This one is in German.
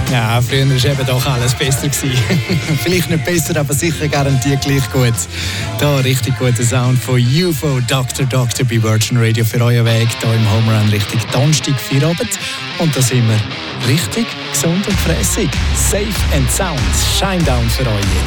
Ja, früher war eben doch alles besser. Vielleicht nicht besser, aber sicher garantiert gleich gut. Da richtig guter Sound von UFO Dr. bei Virgin Radio für euren Weg hier im Home Run Richtung Donnerstag, Feierabend. Und da sind wir richtig gesund und fressig. Safe and sound. Shinedown für euch jetzt.